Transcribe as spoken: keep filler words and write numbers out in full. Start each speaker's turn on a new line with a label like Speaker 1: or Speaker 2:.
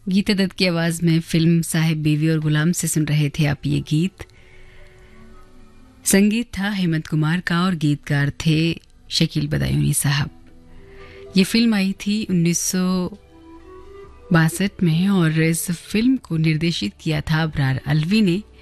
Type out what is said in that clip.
Speaker 1: गीता दत्त की आवाज में फिल्म साहिब बीवी और गुलाम से सुन रहे थे आप ये गीत। संगीत था हेमंत कुमार का और गीतकार थे शकील बदायूनी साहब। ये फिल्म आई थी उन्नीस सौ बासठ में और इस फिल्म को निर्देशित किया था अबरार अलवी ने।